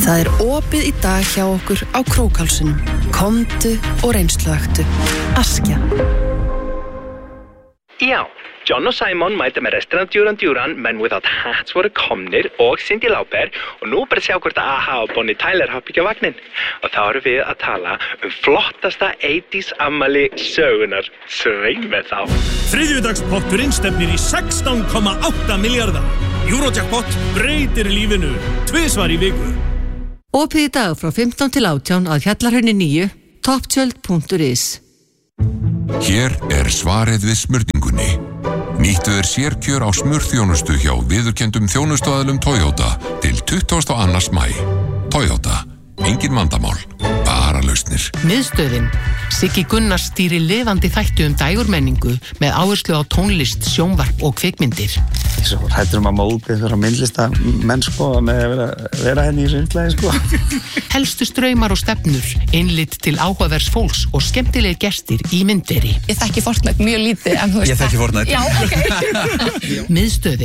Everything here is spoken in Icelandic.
Það opið í dag hjá okkur á Krókhálsunum. Komdu og reynsluaktu. Askja. Já, John og Simon mæta með restaurant Duran, Men Without Hats voru komnir og Cyndi Lauper og nú bara sjá hvort AHA og Bonnie Tyler hoppa ekki á vagnin. Og þá erum við að tala flottasta 80s afmæli sögunar. Svein með þá. Þriðjudagspotturinn stefnir í 16,8 milljarða. Eurojackpot breytir lífinu. 2 svar í viku. Opið í dag frá 15 til 18 að Hjallarhrauni 9, toptjöld.is. Hér svarið við smurningunni. Nýttu sérkjör á smurþjónustu hjá viðurkenndum þjónustuaðilum Toyota til 22. maí. Toyota, engin vandamál, bara lausnir. Miðstöðin. Siggi Gunnars stýrir lifandi þætti dægurmenningu með áherslu á tónlist, sjónvarp og kvikmyndir. Svo hættur að móti fyrir myndlista menn með vera henni í sundlagi Helstu straumar og stefnur, innlit til áhugavers fólks og skemmtilegir gestir í myndveri. Ég þekki Fortnite mjög lítið en þú veist. Ég þekki Fortnite. Já, ok. Miðstöðin.